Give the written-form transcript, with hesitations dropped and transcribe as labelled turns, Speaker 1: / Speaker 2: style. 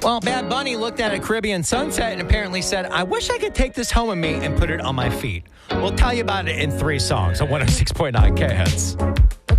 Speaker 1: Well, Bad Bunny looked at a Caribbean sunset and apparently said, I wish I could take this home with me and put it on my feet. We'll tell you about it in 3 songs on 106.9 KHETS.